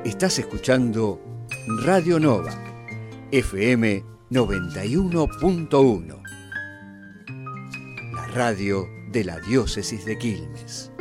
Estás escuchando Radio Novak, FM 91.1, la radio de la diócesis de Quilmes.